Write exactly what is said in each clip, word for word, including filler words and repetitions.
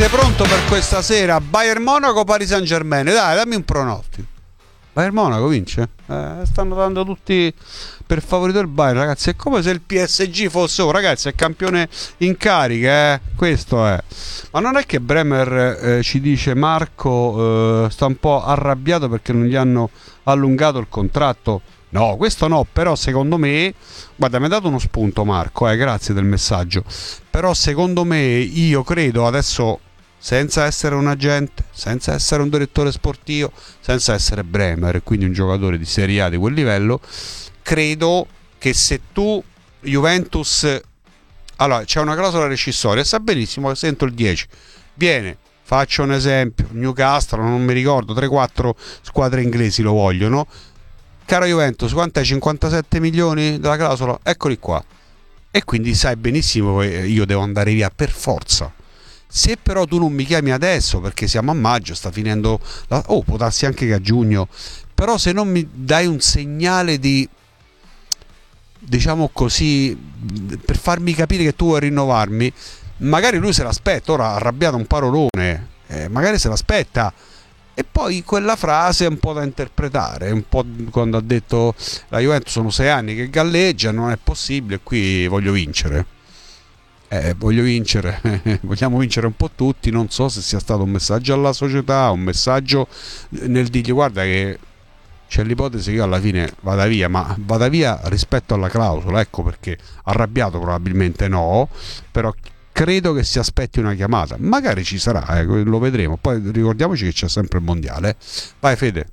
sei pronto per questa sera? Bayern Monaco, Paris Saint Germain? Dai, dammi un pronostico. Bayern Monaco vince? Eh, stanno dando tutti per favorito il Bayern, ragazzi. È come se il P S G fosse, oh, ragazzi, è campione in carica, eh? Questo è. Ma non è che Bremer, eh, ci dice Marco, eh, sta un po' arrabbiato perché non gli hanno allungato il contratto? No, questo no, però secondo me, guarda, mi ha dato uno spunto Marco, eh, grazie del messaggio, però secondo me, io credo adesso, senza essere un agente, senza essere un direttore sportivo, senza essere Bremer, quindi un giocatore di Serie A di quel livello, credo che se tu, Juventus, allora c'è una clausola rescissoria, sa benissimo che sento il dieci, viene, faccio un esempio, Newcastle, non mi ricordo, tre quattro squadre inglesi lo vogliono. Caro Juventus, quant'è? cinquantasette milioni della clausola? Eccoli qua. E quindi sai benissimo che io devo andare via per forza. Se però tu non mi chiami adesso, perché siamo a maggio, sta finendo la... oh, può darsi anche che a giugno, però se non mi dai un segnale di, diciamo così, per farmi capire che tu vuoi rinnovarmi, magari lui se l'aspetta. Ora ha arrabbiato un parolone, eh, magari se l'aspetta. E poi quella frase è un po' da interpretare, un po' quando ha detto la Juventus sono sei anni che galleggia, non è possibile, qui voglio vincere. Eh, voglio vincere, vogliamo vincere un po' tutti, non so se sia stato un messaggio alla società, un messaggio nel dirgli guarda che c'è l'ipotesi che io alla fine vada via, ma vada via rispetto alla clausola, ecco perché arrabbiato probabilmente no, però credo che si aspetti una chiamata, magari ci sarà, eh, lo vedremo, poi ricordiamoci che c'è sempre il mondiale. Vai Fede.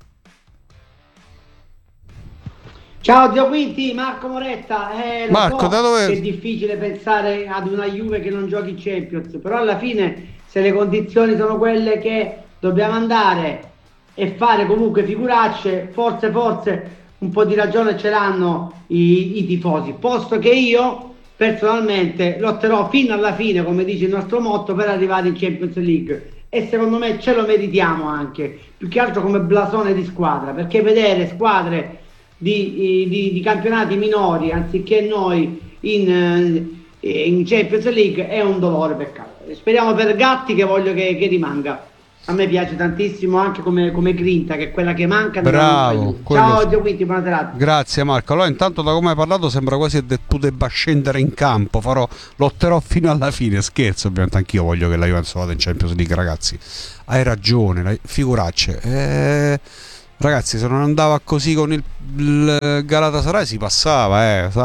Ciao Dio Quinti, Marco Moretta. Eh, lo Marco, so da dove... che è difficile pensare ad una Juve che non giochi Champions, però alla fine se le condizioni sono quelle che dobbiamo andare e fare comunque figuracce, forse forse un po' di ragione ce l'hanno i, i tifosi, posto che io personalmente lotterò fino alla fine, come dice il nostro motto, per arrivare in Champions League, e secondo me ce lo meritiamo anche, più che altro come blasone di squadra, perché vedere squadre di, di, di campionati minori anziché noi in, in Champions League è un dolore, peccato. Speriamo per Gatti, che voglio che, che rimanga. A me piace tantissimo anche come, come grinta, che è quella che manca. Bravo, ciao Dio Quinti, buona serata. Grazie Marco. Allora intanto da come hai parlato sembra quasi che tu debba scendere in campo, farò, lotterò fino alla fine. Scherzo, ovviamente anch'io voglio che la Juventus vada in Champions League, ragazzi, hai ragione, figuracce, eh, ragazzi, se non andava così con il, il Galatasaray si passava, eh,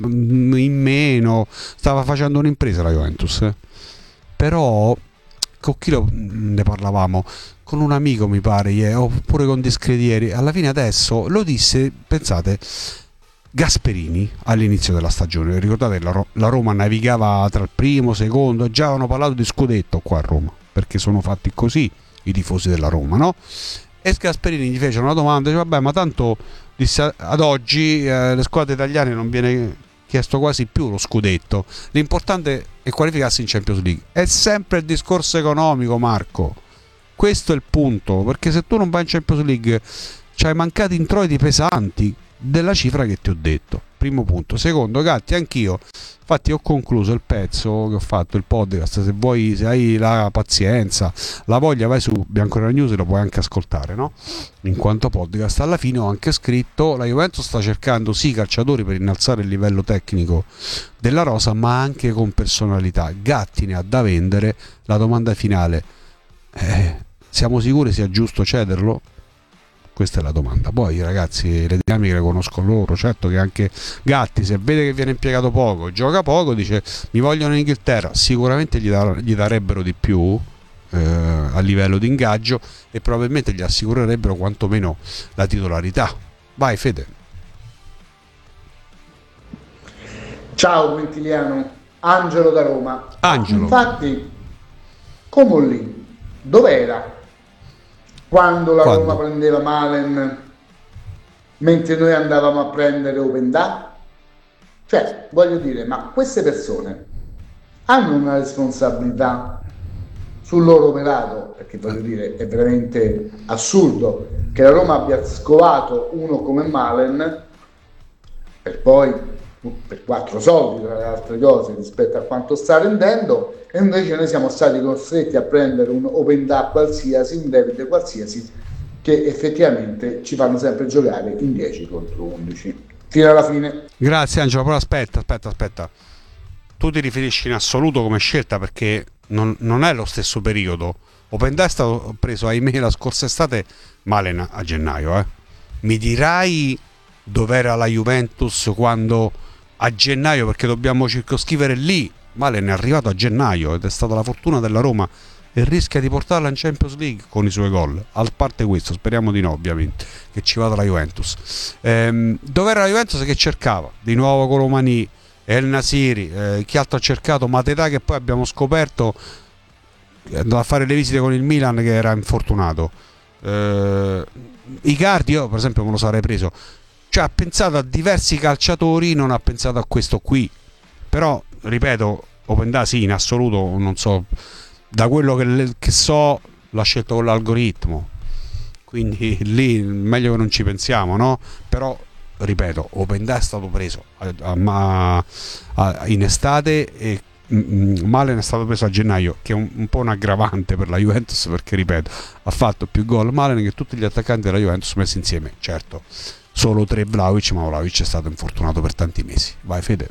in meno, stava facendo un'impresa la Juventus, eh. Però con chi lo, ne parlavamo? Con un amico mi pare, yeah, oppure con Discredieri. Alla fine adesso lo disse, pensate, Gasperini all'inizio della stagione. Ricordate che la, Ro- la Roma navigava tra il primo, secondo, già avevano parlato di scudetto qua a Roma, perché sono fatti così i tifosi della Roma, no? E Gasperini gli fece una domanda, dice, vabbè, ma tanto disse, ad oggi eh, le squadre italiane non viene chiesto quasi più lo scudetto, l'importante è qualificarsi in Champions League. È sempre il discorso economico, Marco, questo è il punto, perché se tu non vai in Champions League c'hai mancati introiti pesanti della cifra che ti ho detto. Primo punto. Secondo, Gatti, anch'io, infatti ho concluso il pezzo che ho fatto, il podcast, se vuoi, se hai la pazienza, la voglia, vai su Bianconera News e lo puoi anche ascoltare, no? In quanto podcast. Alla fine ho anche scritto, la Juventus sta cercando sì calciatori per innalzare il livello tecnico della rosa, ma anche con personalità. Gatti ne ha da vendere. La domanda finale, eh, siamo sicuri sia giusto cederlo? Questa è la domanda. Poi ragazzi, le dinamiche le conosco loro, certo che anche Gatti, se vede che viene impiegato poco, gioca poco, dice mi vogliono in Inghilterra, sicuramente gli, dar- gli darebbero di più eh, a livello di ingaggio e probabilmente gli assicurerebbero quantomeno la titolarità. Vai Fede. Ciao Quintiliano, Angelo da Roma. Angelo. Infatti, Comolli, dov'era quando la Quando? Roma prendeva Malen mentre noi andavamo a prendere Openda? Cioè, voglio dire, ma queste persone hanno una responsabilità sul loro operato, perché voglio dire, è veramente assurdo che la Roma abbia scovato uno come Malen per poi per quattro soldi tra le altre cose rispetto a quanto sta rendendo, e invece noi siamo stati costretti a prendere un open da qualsiasi, un David qualsiasi, che effettivamente ci fanno sempre giocare in dieci contro undici fino alla fine. Grazie Angelo, però aspetta, aspetta, aspetta. Tu ti riferisci in assoluto come scelta, perché non, non è lo stesso periodo. Openda è stato preso, ahimè, la scorsa estate, Malen a gennaio. Eh. Mi dirai dov'era la Juventus quando a gennaio, perché dobbiamo circoscrivere lì. Malen è arrivato a gennaio ed è stata la fortuna della Roma e rischia di portarla in Champions League con i suoi gol. A parte questo, speriamo di no, ovviamente, che ci vada la Juventus. Ehm, dov'era la Juventus che cercava? Di nuovo Colomani, El Nasiri, eh, chi altro ha cercato? Mateta, che poi abbiamo scoperto è andato a fare le visite con il Milan, che era infortunato. Eh, Icardi, io per esempio me lo sarei preso. Cioè ha pensato a diversi calciatori, non ha pensato a questo qui. Però, ripeto, Openda sì, in assoluto, non so, da quello che, che so, l'ha scelto con l'algoritmo. Quindi lì meglio che non ci pensiamo, no? Però, ripeto, Openda è stato preso a, a, a, in estate e Malen è stato preso a gennaio, che è un, un po' un aggravante per la Juventus, perché ripeto, ha fatto più gol Malen che tutti gli attaccanti della Juventus messi insieme. Certo, solo tre Vlahovic, ma Vlahovic è stato infortunato per tanti mesi. Vai Fede.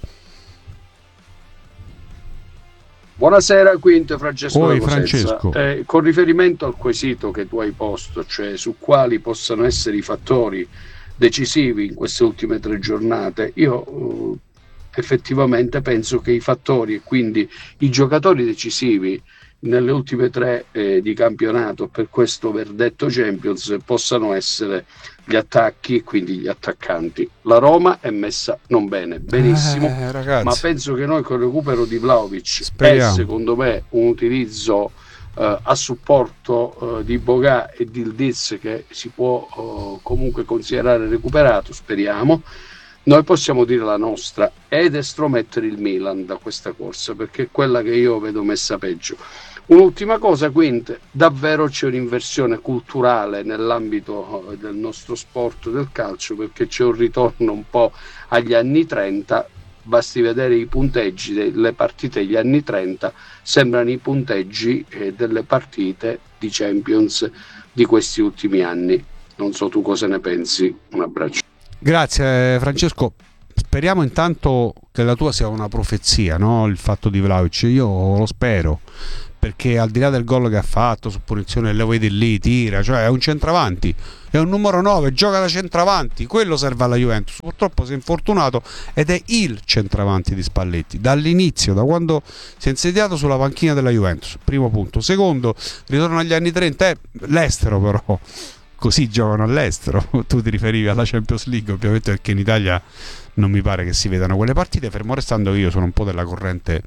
Buonasera Quinto, Francesco. Oi, Francesco. Eh, con riferimento al quesito che tu hai posto, cioè su quali possano essere i fattori decisivi in queste ultime tre giornate, io uh, effettivamente penso che i fattori e quindi i giocatori decisivi nelle ultime tre eh, di campionato per questo verdetto Champions possano essere gli attacchi e quindi gli attaccanti. La Roma è messa non bene, benissimo, eh, ma penso che noi con il recupero di Vlahovic Speriamo. e secondo me un utilizzo eh, a supporto eh, di Boga e di Ildiz, che si può eh, comunque considerare recuperato, speriamo, noi possiamo dire la nostra ed estromettere il Milan da questa corsa, perché è quella che io vedo messa peggio. Un'ultima cosa, Quint, davvero c'è un'inversione culturale nell'ambito del nostro sport del calcio, perché c'è un ritorno un po' agli anni trenta, basti vedere i punteggi delle partite degli anni trenta, sembrano i punteggi eh, delle partite di Champions di questi ultimi anni. Non so tu cosa ne pensi, un abbraccio. Grazie Francesco. Speriamo intanto che la tua sia una profezia, no? Il fatto di Vlahovic, io lo spero, perché al di là del gol che ha fatto su punizione, lo vedi lì, tira, cioè è un centravanti, è un numero nove, gioca da centravanti, quello serve alla Juventus. Purtroppo si è infortunato ed è il centravanti di Spalletti dall'inizio, da quando si è insediato sulla panchina della Juventus. Primo punto. Secondo, ritorno agli anni trenta, è l'estero, però così giocano all'estero. Tu ti riferivi alla Champions League, ovviamente, perché in Italia non mi pare che si vedano quelle partite, fermo restando che io sono un po' della corrente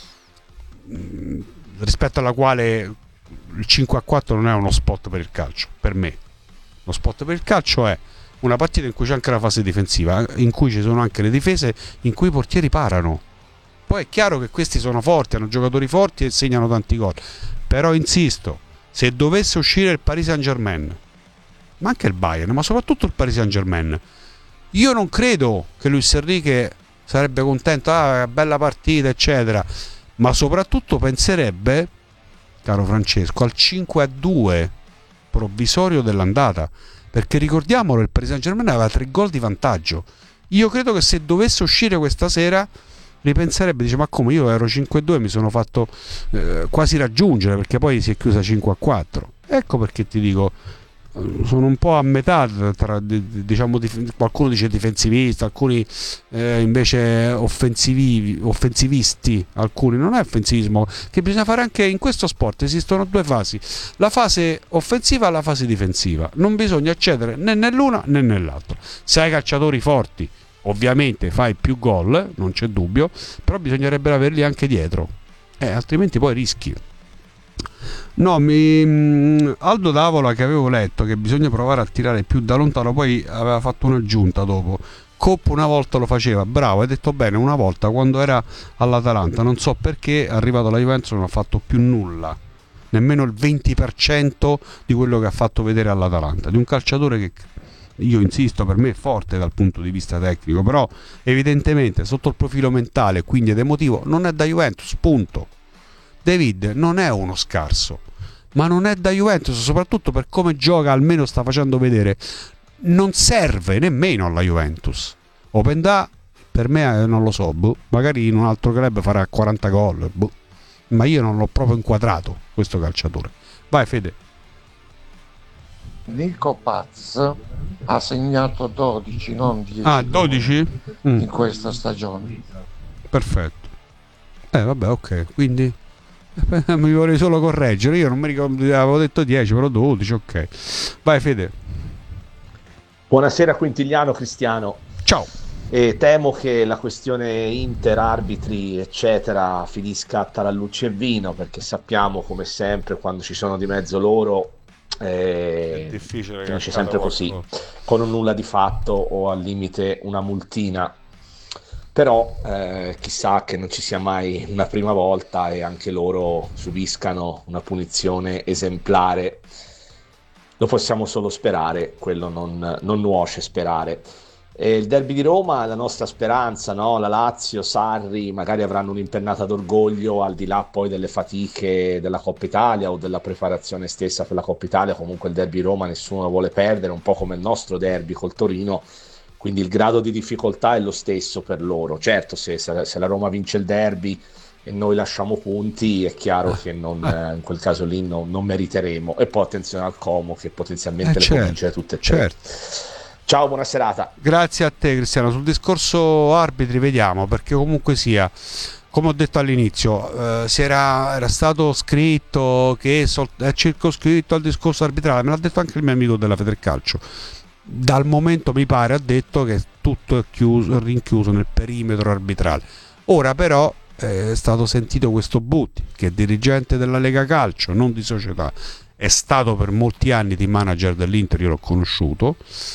mh, rispetto alla quale il cinque a quattro non è uno spot per il calcio. Per me lo spot per il calcio è una partita in cui c'è anche la fase difensiva, in cui ci sono anche le difese, in cui i portieri parano. Poi è chiaro che questi sono forti, hanno giocatori forti e segnano tanti gol, però insisto, se dovesse uscire il Paris Saint-Germain, ma anche il Bayern, ma soprattutto il Paris Saint-Germain, io non credo che Luis Enrique sarebbe contento, ah, bella partita eccetera, ma soprattutto penserebbe, caro Francesco, al cinque a due provvisorio dell'andata, perché ricordiamolo, il Paris Saint-Germain aveva tre gol di vantaggio. Io credo che se dovesse uscire questa sera ripenserebbe, dice, ma come, io ero cinque a due, mi sono fatto eh, quasi raggiungere, perché poi si è chiusa cinque a quattro. Ecco perché ti dico, sono un po' a metà tra, diciamo, qualcuno dice difensivista, alcuni eh, invece offensivi, offensivisti, alcuni. Non è offensivismo, che bisogna fare anche in questo sport, esistono due fasi, la fase offensiva e la fase difensiva, non bisogna accedere né nell'una né nell'altra. Se hai calciatori forti ovviamente fai più gol, non c'è dubbio, però bisognerebbe averli anche dietro, eh, altrimenti poi rischi. No, mi, Aldo Davola, che avevo letto che bisogna provare a tirare più da lontano, poi aveva fatto un'aggiunta dopo. Coppa una volta lo faceva, bravo, hai detto bene, una volta quando era all'Atalanta, non so perché è arrivato alla Juventus non ha fatto più nulla, nemmeno il venti per cento di quello che ha fatto vedere all'Atalanta, di un calciatore che io insisto, per me è forte dal punto di vista tecnico, però evidentemente sotto il profilo mentale, quindi ed emotivo, non è da Juventus, punto. David non è uno scarso, ma non è da Juventus, soprattutto per come gioca, almeno sta facendo vedere, non serve nemmeno alla Juventus. Openda per me, non lo so, boh, magari in un altro club farà quaranta gol, boh, ma io non l'ho proprio inquadrato questo calciatore. Vai Fede. Nico Paz ha segnato dodici, non dieci. Ah, dodici? Mm. In questa stagione. Perfetto. Eh vabbè, ok, quindi mi vorrei solo correggere, io non mi ricordo, avevo detto dieci, però dodici, ok. Vai Fede. Buonasera Quintigliano, Cristiano. Ciao. E temo che la questione Inter, arbitri, eccetera, finisca a tarallucci e vino, perché sappiamo, come sempre, quando ci sono di mezzo loro, eh, è difficile, finisce sempre così, con un nulla di fatto o al limite una multina. Però eh, chissà che non ci sia mai una prima volta e anche loro subiscano una punizione esemplare. Lo possiamo solo sperare, quello non, non nuoce sperare. E il derby di Roma, la nostra speranza, no? La Lazio, Sarri magari avranno un'impennata d'orgoglio, al di là poi delle fatiche della Coppa Italia o della preparazione stessa per la Coppa Italia. Comunque il derby di Roma nessuno lo vuole perdere, un po' come il nostro derby col Torino, quindi il grado di difficoltà è lo stesso per loro. Certo, se, se la Roma vince il derby e noi lasciamo punti, è chiaro che non, eh, in quel caso lì non, non meriteremo. E poi attenzione al Como, che potenzialmente eh, le certo, può vincere tutte e tre. Certo. Ciao, buona serata. Grazie a te Cristiano. Sul discorso arbitri vediamo, perché comunque sia, come ho detto all'inizio, eh, si era, era stato scritto che sol- è circoscritto al discorso arbitrale, me l'ha detto anche il mio amico della Federcalcio. Dal momento mi pare ha detto che tutto è chiuso, rinchiuso nel perimetro arbitrale. Ora però è stato sentito questo Butti, che è dirigente della Lega Calcio, non di società, è stato per molti anni di manager dell'Inter, io l'ho conosciuto.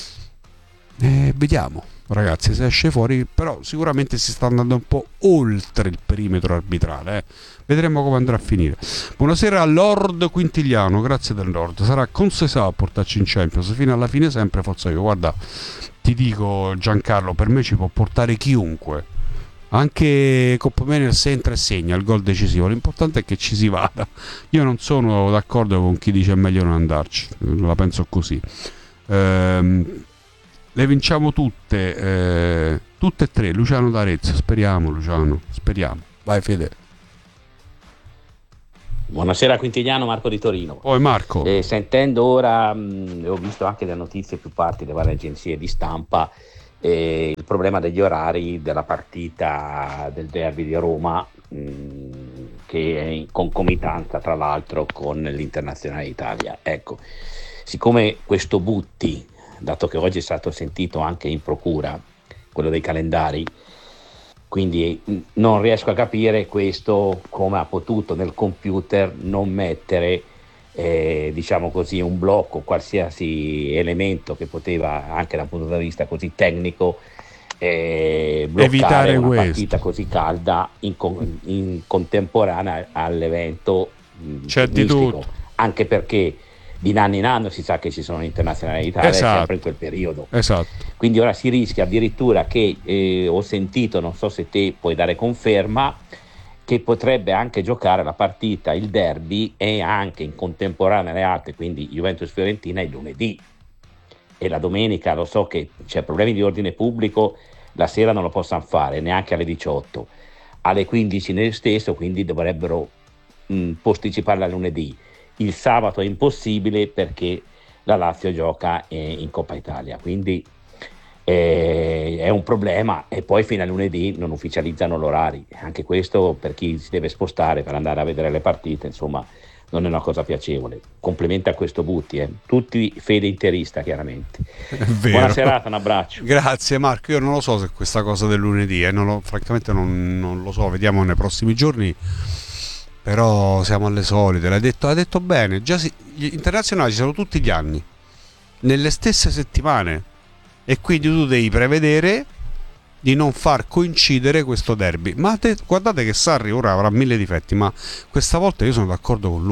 E vediamo ragazzi se esce fuori, però sicuramente si sta andando un po' oltre il perimetro arbitrale, eh. Vedremo come andrà a finire. Buonasera a Lord Quintigliano, grazie del Lord. Sarà con Sesà a portarci in Champions fino alla fine, sempre forza io. Guarda, ti dico Giancarlo, per me ci può portare chiunque, anche Coppa Manager se entra e segna il gol decisivo, l'importante è che ci si vada. Io non sono d'accordo con chi dice è meglio non andarci, la penso così. ehm Le vinciamo tutte, eh, tutte e tre. Luciano d'Arezzo, speriamo Luciano, speriamo. Vai Fede. Buonasera Quintigliano, Marco di Torino. Poi Marco. Eh, sentendo ora, mh, ho visto anche le notizie più parti delle varie agenzie di stampa, eh, il problema degli orari della partita del derby di Roma, mh, che è in concomitanza tra l'altro con l'Internazionale d'Italia. Ecco, siccome questo Butti, dato che oggi è stato sentito anche in procura, quello dei calendari, quindi non riesco a capire questo come ha potuto nel computer non mettere eh, diciamo così un blocco, qualsiasi elemento che poteva anche dal punto di vista così tecnico eh, bloccare evitare una questo. partita così calda in, con, in contemporanea all'evento mh, C'è di tutto. Anche perché di anno in anno si sa che ci sono internazionali d'Italia, esatto. sempre in quel periodo. Esatto. Quindi ora si rischia addirittura che, eh, ho sentito, non so se te puoi dare conferma, che potrebbe anche giocare la partita, il derby, e anche in contemporanea le altre, quindi Juventus-Fiorentina il lunedì. E la domenica lo so che c'è problemi di ordine pubblico, la sera non lo possono fare, neanche alle diciotto. Alle quindici nel stesso, quindi dovrebbero mh, posticiparla al lunedì. Il sabato è impossibile perché la Lazio gioca eh, in Coppa Italia, quindi eh, è un problema, e poi fino a lunedì non ufficializzano l'orario. Anche questo, per chi si deve spostare per andare a vedere le partite, insomma non è una cosa piacevole. Complimenti a questo Butti, eh. Tutti fede interista chiaramente. Buona serata, un abbraccio. Grazie Marco, io non lo so se questa cosa del lunedì, eh, non lo, francamente non, non lo so, vediamo nei prossimi giorni. Però siamo alle solite, l'hai detto, l'hai detto bene, già si, gli internazionali ci sono tutti gli anni, nelle stesse settimane, e quindi tu devi prevedere di non far coincidere questo derby. Ma te, guardate che Sarri ora avrà mille difetti, ma questa volta io sono d'accordo con lui,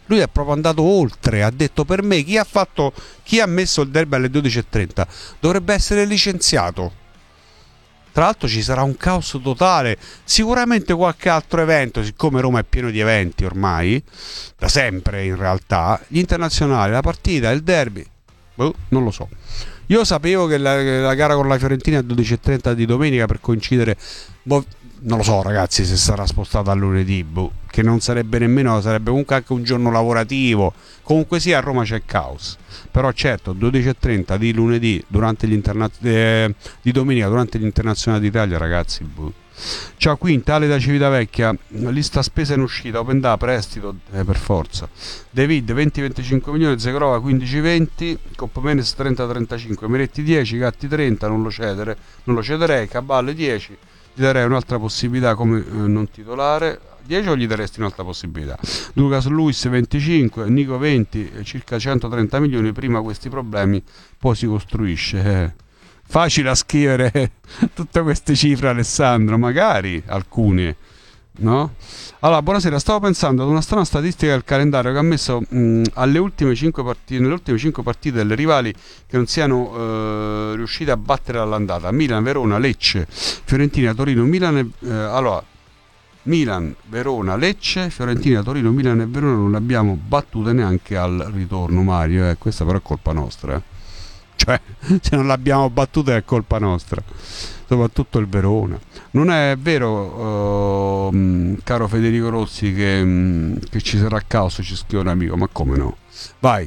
Lui è proprio andato oltre, ha detto: per me chi ha fatto chi ha messo il derby alle dodici e trenta dovrebbe essere licenziato. Tra l'altro ci sarà un caos totale, sicuramente qualche altro evento, siccome Roma è pieno di eventi ormai, da sempre in realtà, gli internazionali, la partita, il derby, boh, non lo so. Io sapevo che la, la gara con la Fiorentina è alle dodici e trenta di domenica per coincidere, boh, non lo so ragazzi se sarà spostata a lunedì, boh, che non sarebbe nemmeno, sarebbe comunque anche un giorno lavorativo, comunque sia a Roma c'è caos. Però certo, dodici e trenta di lunedì durante gli interna- eh, di domenica durante gli internazionali d'Italia, ragazzi, boh. Ciao Quinta, Ale da Civitavecchia, lista spesa in uscita, Open Da, prestito, eh, per forza. David venti venticinque milioni, Zegrova quindici venti, Coppomenes trenta trentacinque, Meretti dieci, Gatti trenta, non lo cedere, non lo cederei, Caballe dieci, gli darei un'altra possibilità come eh, non titolare. dieci o gli daresti un'altra possibilità? Lucas Luis venticinque, Nico venti, circa centotrenta milioni. Prima questi problemi, poi si costruisce. Eh. Facile a scrivere tutte queste cifre, Alessandro, magari alcune, no? Allora, buonasera, stavo pensando ad una strana statistica del calendario che ha messo mh, alle ultime cinque partite, nelle ultime cinque partite delle rivali che non siano eh, riuscite a battere all'andata: Milan, Verona, Lecce, Fiorentina, Torino, Milan e, eh, allora Milan, Verona, Lecce, Fiorentina, Torino, Milan e Verona non le abbiamo battute neanche al ritorno, Mario, eh. Questa però è colpa nostra, eh. Cioè, se non l'abbiamo battuta è colpa nostra, soprattutto il Verona. Non è vero, uh, caro Federico Rossi, che, um, che ci sarà caos, ci scrive un amico, ma come no? Vai.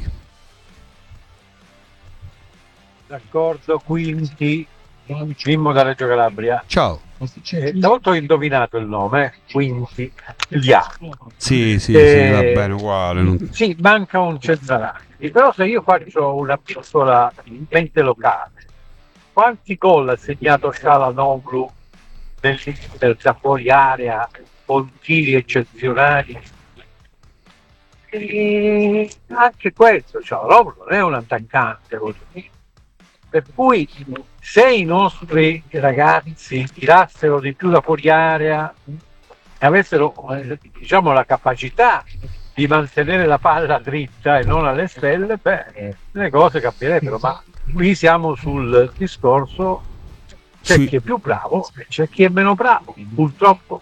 D'accordo, quindi Mimmo da Reggio Calabria. Ciao. Stavolta ho indovinato il nome, quindi Lia. Sì, sì, Eh, sì, va bene, uguale. Non... Sì, manca un centrale. Però se io faccio una piccola mente locale, quanti gol ha segnato Çalhanoğlu nell'Inter da fuori area, con tiri eccezionali? E anche questo, Çalhanoğlu non è un attaccante così. Per cui se i nostri ragazzi tirassero di più da fuori area e avessero eh, diciamo la capacità di mantenere la palla dritta e non alle stelle, beh, le cose cambierebbero, ma qui siamo sul discorso: c'è Sì. chi è più bravo e c'è chi è meno bravo, purtroppo.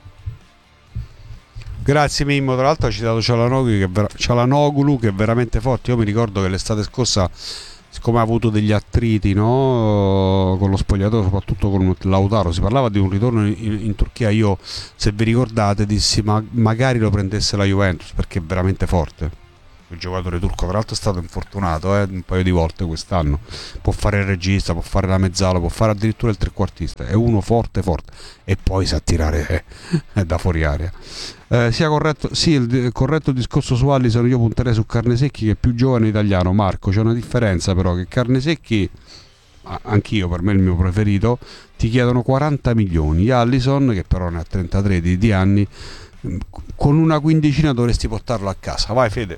Grazie Mimmo, tra l'altro ha citato Çalhanoğlu che, ver- Çalhanoğlu che è veramente forte. Io mi ricordo che l'estate scorsa, siccome ha avuto degli attriti, no, con lo spogliatoio, soprattutto con Lautaro, si parlava di un ritorno in, in Turchia. Io, se vi ricordate, dissi ma magari lo prendesse la Juventus, perché è veramente forte il giocatore turco. Tra l'altro è stato infortunato eh, un paio di volte quest'anno. Può fare il regista, può fare la mezzala, può fare addirittura il trequartista. È uno forte forte e poi sa tirare eh, da fuori area. Eh, sia corretto, sì, il corretto discorso su Alisson. Io punterei su Carnesecchi, che è più giovane italiano. Marco, c'è una differenza però, che Carnesecchi, anch'io, per me è il mio preferito, ti chiedono quaranta milioni. Alisson, che però ne ha trentatré di, di anni, con una quindicina dovresti portarlo a casa. Vai Fede.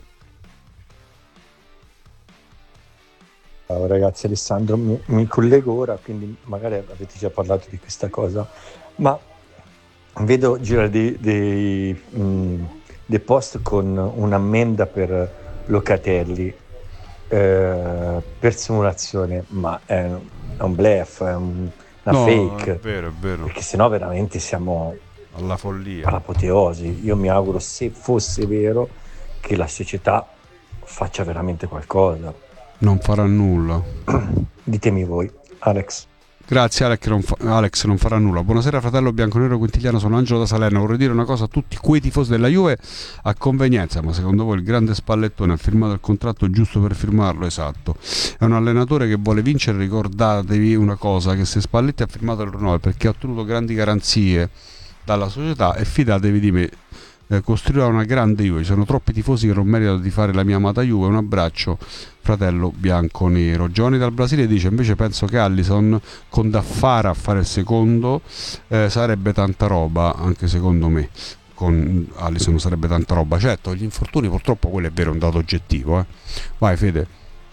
Ciao ragazzi, Alessandro, mi, mi collego ora, quindi magari avete già parlato di questa cosa, ma vedo girare dei, dei, mh, dei post con un'ammenda per Locatelli eh, per simulazione, ma è, è un bluff, è un, una No, fake, è vero, è vero, perché sennò veramente siamo alla follia. all'apoteosi. Io mi auguro, se fosse vero, che la società faccia veramente qualcosa. Non farà nulla. Ditemi voi, Alex. Grazie Alex non, fa- Alex non farà nulla. Buonasera fratello bianconero quintiliano, sono Angelo da Salerno. Vorrei dire una cosa a tutti quei tifosi della Juve a convenienza: ma secondo voi il grande Spallettone ha firmato il contratto giusto per firmarlo? Esatto, è un allenatore che vuole vincere. Ricordatevi una cosa, che se Spalletti ha firmato il rinnovo è perché ha ottenuto grandi garanzie dalla società, e fidatevi di me, eh, costruirà una grande Juve. Ci sono troppi tifosi che non meritano di fare la mia amata Juve. Un abbraccio fratello bianco-nero. Giovanni dal Brasile dice: invece penso che Alisson con Daffara a fare il secondo eh, sarebbe tanta roba, anche secondo me con Alisson sarebbe tanta roba. Certo, gli infortuni purtroppo, quello è vero, è un dato oggettivo, eh. Vai Fede.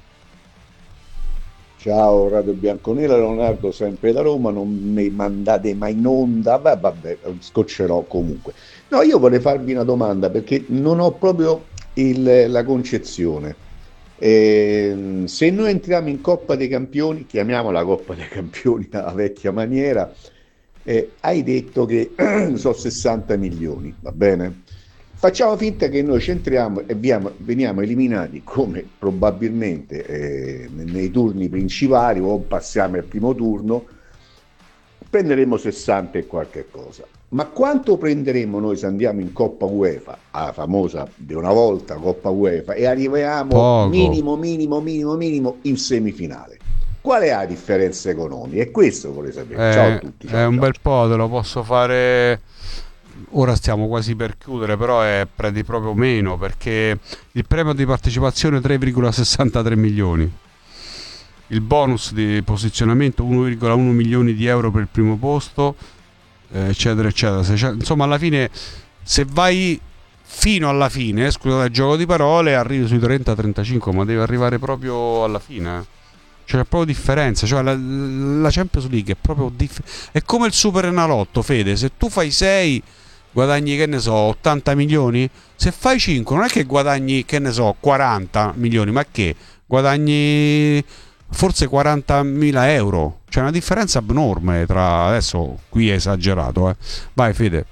Ciao Radio Bianconera, Leonardo sempre da Roma, non mi mandate mai in onda, vabbè, vabbè, scoccerò comunque. No, io vorrei farvi una domanda, perché non ho proprio il- la concezione. Ehm, se noi entriamo in Coppa dei Campioni, chiamiamola Coppa dei Campioni alla vecchia maniera, eh, hai detto che sono sessanta milioni, va bene? Facciamo finta che noi ci entriamo e viamo- veniamo eliminati come probabilmente eh, nei nei turni principali o passiamo al primo turno, prenderemo sessanta e qualche cosa. Ma quanto prenderemo noi se andiamo in Coppa UEFA, la famosa di una volta Coppa UEFA, e arriviamo Poco. minimo, minimo, minimo, minimo in semifinale? Qual è la differenza economica? È questo che vorrei sapere. Ciao a Eh, tutti. è ciao, un ciao. bel po', te lo posso fare. Ora stiamo quasi per chiudere, però è, prendi proprio meno perché il premio di partecipazione è tre virgola sessantatré milioni, il bonus di posizionamento uno virgola uno milioni di euro per il primo posto, eh, eccetera eccetera. Se c'è- insomma, alla fine, se vai fino alla fine, scusate il gioco di parole, arrivi sui trenta trentacinque, ma devi arrivare proprio alla fine, eh. Cioè, c'è proprio differenza. Cioè, la, la Champions League è proprio dif- è come il Super Enalotto, Fede. Se tu fai sei, guadagni, che ne so, ottanta milioni. Se fai cinque, non è che guadagni, che ne so, quaranta milioni, ma che guadagni forse quarantamila euro. C'è una differenza abnorme tra. Adesso qui è esagerato, eh. Vai, Fede.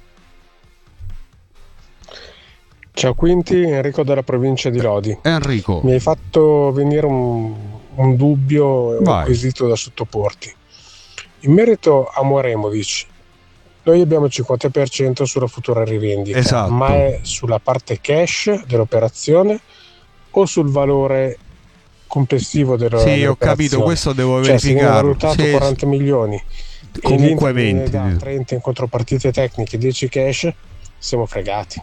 Ciao Quinti, Enrico dalla provincia di Lodi. Enrico, Mi hai fatto venire un, un dubbio e un vai. quesito da sottoporti. In merito a Moremovic, noi abbiamo il cinquanta per cento sulla futura rivendita, Esatto. ma è sulla parte cash dell'operazione o sul valore complessivo della, Sì, ho dell'operazione? capito, questo devo Cioè, se viene verificarlo. valutato Sì, quaranta milioni e comunque l'Inter viene venti. da trenta in contropartite tecniche, dieci cash, siamo fregati.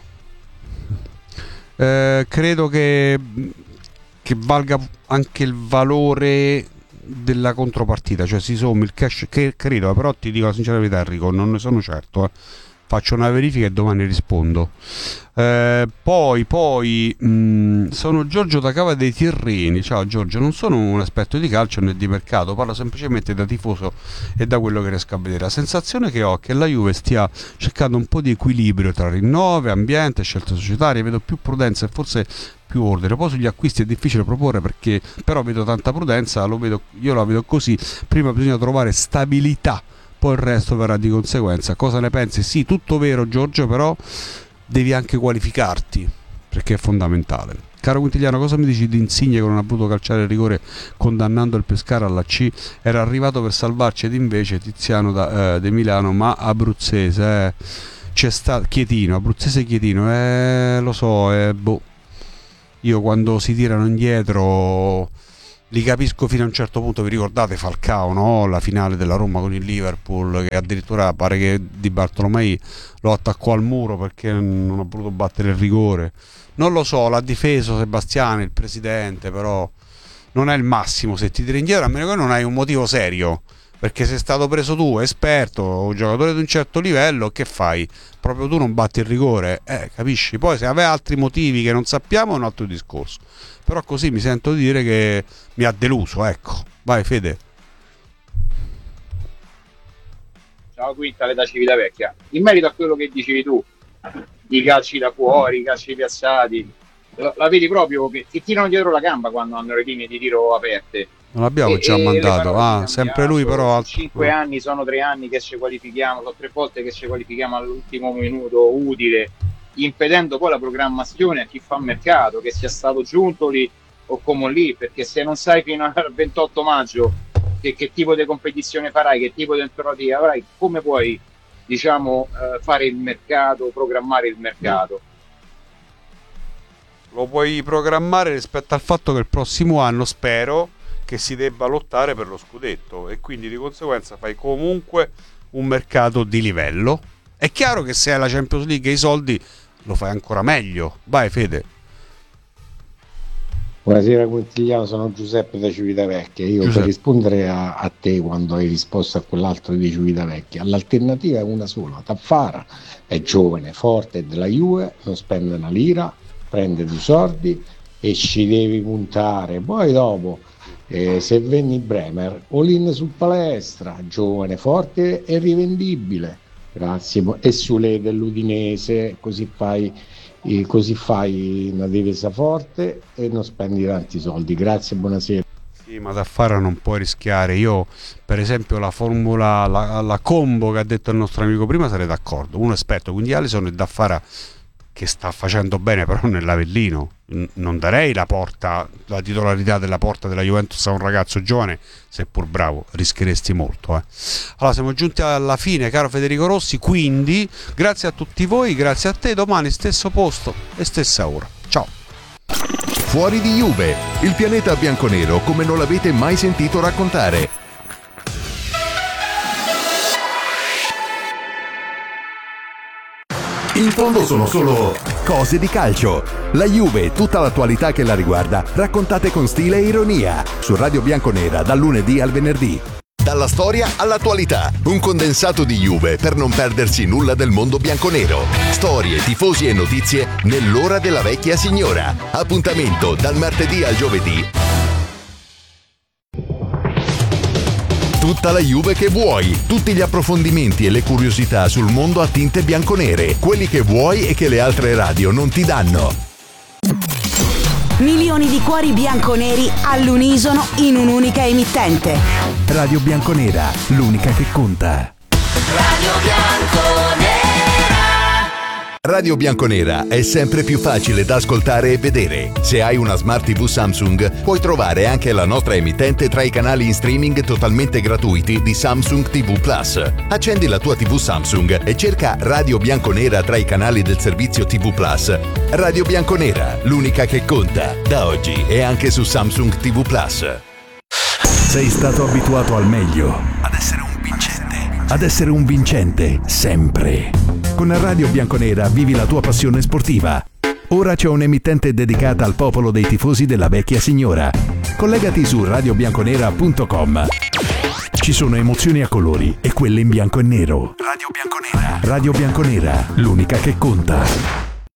Eh, credo che, che valga anche il valore della contropartita, cioè si sommi il cash, che credo, però ti dico la sincera verità, Enrico, non ne sono certo, eh. Faccio una verifica e domani rispondo. Eh, poi, poi mh, sono Giorgio da Cava dei Tirreni. Ciao Giorgio, non sono un esperto di calcio né di mercato, parlo semplicemente da tifoso e da quello che riesco a vedere. La sensazione che ho è che la Juve stia cercando un po' di equilibrio tra rinnovi, ambiente, scelte societarie. Vedo più prudenza e forse più ordine. Poi sugli acquisti è difficile proporre, perché però vedo tanta prudenza, lo vedo, io la vedo così. Prima bisogna trovare stabilità, poi il resto verrà di conseguenza. Cosa ne pensi? Sì, tutto vero Giorgio, però devi anche qualificarti, perché è fondamentale. Caro Quintigliano, cosa mi dici di Insigne che non ha voluto calciare il rigore condannando il Pescara alla C? Era arrivato per salvarci ed invece Tiziano da, eh, De Milano, ma abruzzese, eh. C'è stato Chietino, abruzzese Chietino, eh, lo so, eh, boh. Io quando si tirano indietro li capisco fino a un certo punto. Vi ricordate Falcao, no? La finale della Roma con il Liverpool, che addirittura pare che Di Bartolomei lo attaccò al muro perché non ha voluto battere il rigore. Non lo so, l'ha difeso Sebastiani, il presidente, però non è il massimo se ti tiri indietro, a meno che non hai un motivo serio, perché sei stato preso tu, esperto, un giocatore di un certo livello, che fai? Proprio tu non batti il rigore, eh, capisci? Poi se avrai altri motivi che non sappiamo è un altro discorso, però così mi sento di dire che mi ha deluso, ecco. Vai Fede. Ciao Quintale da Civitavecchia. In merito a quello che dicevi tu, i calci da fuori, i calci piazzati, la, la vedi proprio che ti tirano dietro la gamba quando hanno le linee di tiro aperte. Non l'abbiamo E- già e le mandato, parole ah, di sempre lui Cambiaso, però. su cinque anni sono tre anni che ci qualifichiamo, sono tre volte che ci qualifichiamo all'ultimo minuto utile, impedendo poi la programmazione a chi fa mercato, che sia stato Giuntoli o come lì, perché se non sai fino al ventotto maggio che, che tipo di competizione farai, che tipo di alternativa avrai, come puoi, diciamo, eh, fare il mercato, programmare il mercato? Lo puoi programmare rispetto al fatto che il prossimo anno spero che si debba lottare per lo scudetto, e quindi di conseguenza fai comunque un mercato di livello. È chiaro che se hai la Champions League e i soldi lo fai ancora meglio. Vai Fede. Buonasera Quintigliano, sono Giuseppe da Civitavecchia. Io Giuseppe. per rispondere a, a te quando hai risposto a quell'altro di Civitavecchia, l'alternativa è una sola: Taffara è giovane, forte, è della Juve, non spende una lira, prende due soldi e ci devi puntare. Poi dopo, eh, se venni Bremer, all-in sul palestra, giovane, forte e rivendibile. Grazie. E sulle dell'Udinese, così fai E così fai una difesa forte e non spendi tanti soldi. Grazie, buonasera. Sì, ma da fare non puoi rischiare. Io, per esempio, la formula, la, la combo che ha detto il nostro amico prima, sarei d'accordo. Uno esperto, quindi Alisson, e da fare che sta facendo bene però nell'Avellino. Non darei la porta, la titolarità della porta della Juventus a un ragazzo giovane, seppur bravo, rischieresti molto. Eh. Allora, siamo giunti alla fine, caro Federico Rossi, quindi grazie a tutti voi, grazie a te, domani stesso posto e stessa ora. Ciao. Fuori di Juve, il pianeta bianconero come non l'avete mai sentito raccontare. In fondo sono solo cose di calcio. La Juve e tutta l'attualità che la riguarda, raccontate con stile e ironia, su Radio Bianconera dal lunedì al venerdì. Dalla storia all'attualità, un condensato di Juve per non perdersi nulla del mondo bianconero. Storie, tifosi e notizie nell'ora della vecchia signora. Appuntamento dal martedì al giovedì. Tutta la Juve che vuoi, tutti gli approfondimenti e le curiosità sul mondo a tinte bianconere, quelli che vuoi e che le altre radio non ti danno. Milioni di cuori bianconeri all'unisono in un'unica emittente. Radio Bianconera, l'unica che conta. Radio Bianconera. Radio Bianconera è sempre più facile da ascoltare e vedere. Se hai una Smart tivù Samsung, puoi trovare anche la nostra emittente tra i canali in streaming totalmente gratuiti di Samsung tivù Plus. Accendi la tua tivù Samsung e cerca Radio Bianconera tra i canali del servizio tivù Plus. Radio Bianconera, l'unica che conta. Da oggi è anche su Samsung tivù Plus. Sei stato abituato al meglio, ad essere un vincente, ad essere un vincente sempre. Con Radio Bianconera vivi la tua passione sportiva. Ora c'è un'emittente dedicata al popolo dei tifosi della vecchia signora. Collegati su radio bianconera punto com. Ci sono emozioni a colori e quelle in bianco e nero. Radio Bianconera. Radio Bianconera, l'unica che conta.